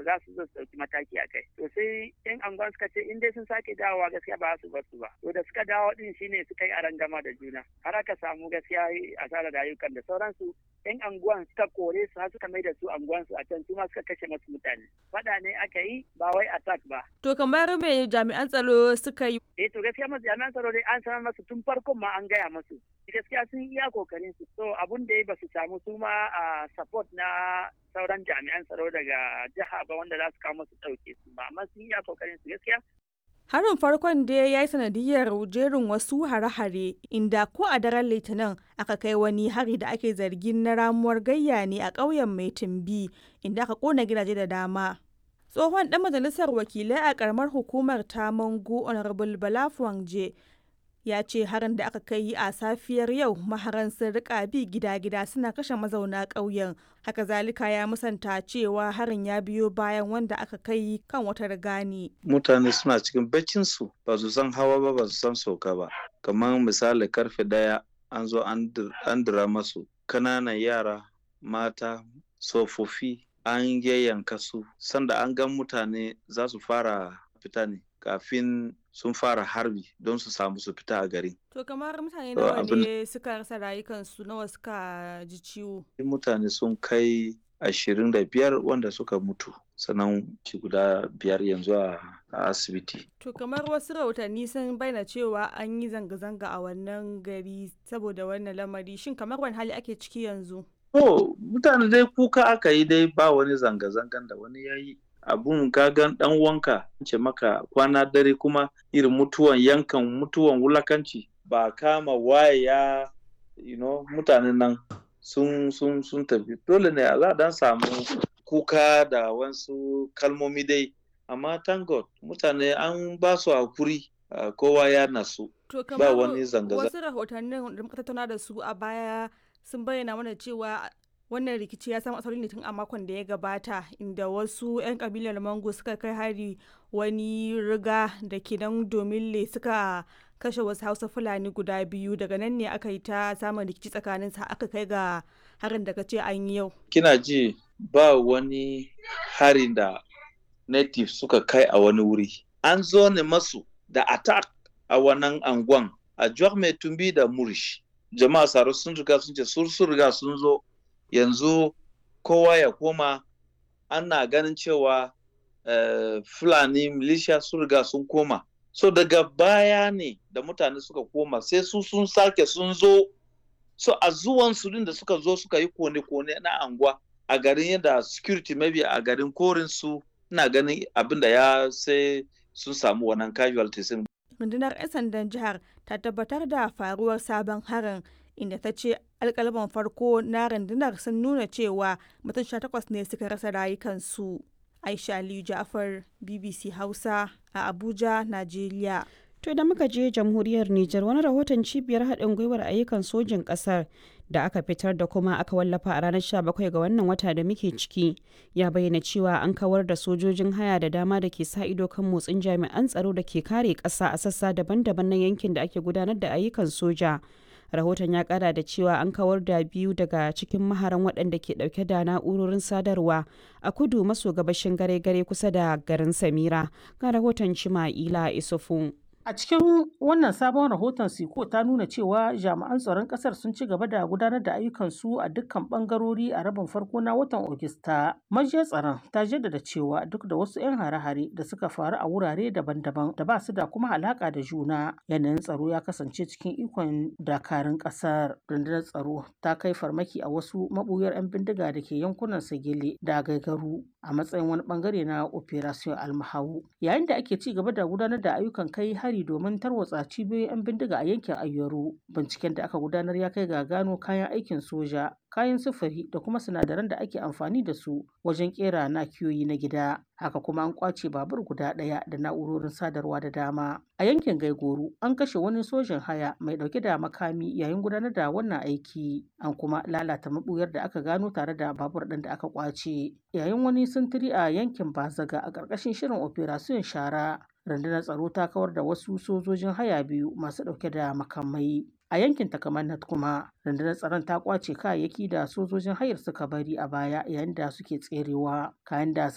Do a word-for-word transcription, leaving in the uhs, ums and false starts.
za su zo su ɗauki mataki a kai. To sai yan anguwan suka ce in dai sun sake dawowa gaskiya ba su bar su ba. To da suka dawo din shine suka yi arangama da juna. Har aka samu gaskiya asarar rayukan da sauransu. Yan anguwan suka kore su har suka mai da su anguwan su a can su ma suka kashe masu mutane. Faɗa ne aka yi ba wai attack ba. To kamar me jami'an tsaro suka yi? Eh to gaskiya masu jami'an tsaro dai an sanar masu tun farkon ma an gaya masu. Gaskiya sun iya kokarin su. So abun da ba su samu su ma a support na sauran jami'an tsaro daga jiha ba wanda za su kawo masu ɗauke su ba amma sun iya kokarin su gaskiya. Harin farkon da ya yi sanadiyar jerin wasu hare-hare inda ko a daren Litinin aka kai wani hari da ake zargin na ramuwar gayya ne a ƙauyen Mai Tumbi inda aka kona gidaje da dama. Tsohon ɗan majalisar wakilai a ƙaramar hukumar ta Mangu Honorable Bala Fuangje ya ce harin da aka kai a safiyar yau maharan sun rika bi gida-gida suna kashe mazauna ƙauyen. Haka zalika ya musanta cewa harin ya biyo bayan wanda aka kai kan wata rigani. Mutane suna cikin baccinsu ba su san hawa ba ba su san sauka ba. Kamar misali karfe daya an zo an dira masu kananan yara mata tsofaffi an yayyanka su sanda an gan mutane za su fara fita ne kafin sun fara harbi don su samu su fita a gari. To kamar mutane nawa ne suka rasa rayukansu nawa suka ji ciwo? Mutane sun kai ashirin da biyar wanda suka mutu sannan ci guda biyar yanzu a asibiti. To kamar wasu rahotanni sun bayyana cewa an yi zanga-zanga a wannan gari saboda wannan lamari shin kamar wani hali ake ciki yanzu? To mutane dai kuka aka yi dai ba wani zanga-zangan da wani ya yi. Abun gagan dan wanka ce maka kwana dare kuma irin mutuwan yankan mutuwan wulakanci ba kama waye ya you know mutanen nan sun sun sun tafi dole ne a dan samu kuka da wasu kalmomi dai amma thank God mutane an ba su hakuri uh, kowa ya nasu ba wani zanga-zanga. Wasu rahotannin da muka tattauna da su a baya sun bayyana mana cewa wannan rikici ya samu asali ne tun a makon da ya gabata inda wasu 'yan kabilar Mangu suka kai hari wani riga da ke nan Domille suka kashe wasu Hausa Fulani guda biyu daga nan ne aka yi ta samun rikici tsakanin sa aka kai ga harin da kace an yi yau. Kina ji ba wani harin da native suka kai a wani wuri an zo ne masu da attack a wannan anguwan a Juak Mai Tumbi da Murish jama'a saro sun riga sun ce sun riga sun zo yanzu kowa ya koma ana ganin cewa uh, Fulani militia sun riga sun koma so daga baya ne da mutane suka koma sai su sun sake sun zo so a zuwan su din da suka zo suka yi kone-kone na anguwa a garin yadda security maybe a garin korin su ina ganin abin da ya sai sun samu wannan casualties. Rundunar 'yan sandan jihar ta tabbatar da faruwar sabon harin inda ta ce alkalaman farko na rundunar sun nuna cewa mutum sha takwas ne suka rasa rayukansu. Aisha Aliyu Ja'far, B B C Hausa a Abuja, Najeriya. To da muka je jamhuriyar Nijar wani rahoton cibiyar haɗin gwiwar ayyukan sojin ƙasar da aka fitar da kuma aka wallafa a ranar sha bakwai ga wannan wata da muke ciki ya bayyana cewa an kawar da sojojin haya da dama da ke sa ido kan motsin jami'an tsaro da ke kare ƙasa a sassa daban-daban na yankin da ake gudanar da ayyukan soja. Rahoton ya kara da cewa an kawar da biyu daga cikin maharan waɗanda ke ɗauke da na'urorin sadarwa a kudu maso gabashin gare-gare kusa da garin Samira. Ga rahoton Chima'ila Isufu. A cikin wannan sabon rahoton Siko ta nuna cewa jami'an tsaron ƙasar sun ci gaba da gudanar da ayyukansu a dukkan ɓangarori a rabin farko na watan Ogista. Majiyar tsaron ta jaddada cewa duk da wasu 'yan hare-hare da suka faru a wurare daban-daban da ba su da kuma alaƙa da juna, yanayin tsaro ya kasance cikin ikon dakarun ƙasar. Rundunar tsaro ta kai farmaki a wasu maɓuyar 'yan bindiga da ke yankunan Sagele da Gaigaru a matsayin wani ɓangare na Operation Almahau. Yayin da ake ci gaba da gudanar da ayyukan kai hari domin tarwatsa cibiyoyin 'yan bindiga a yankin Ayyaru. Binciken da aka gudanar ya kai ga gano kayan aikin soja, kayan sufuri da kuma sinadaran da ake amfani da su wajen kera nakiyoyi na gida. Haka kuma an kwace babur guda ɗaya da na'urorin sadarwa da dama. A yankin Gaigoro an kashe wani sojin haya mai ɗauke da makami yayin gudanar da wannan aiki. An kuma lalata mabuyar da aka gano tare da babur ɗin da aka kwace. Yayin wani sintiri a yankin Bazaga a ƙarƙashin shirin Operation Shara. Rundunar tsaro ta kawar da wasu sojojin haya biyu masu ɗauke da makamai. A yankin Takamannet kuma rundunar tsaron ta kwace kayayyaki da sojojin hayar suka bari a baya yayin da suke tserewa kayan da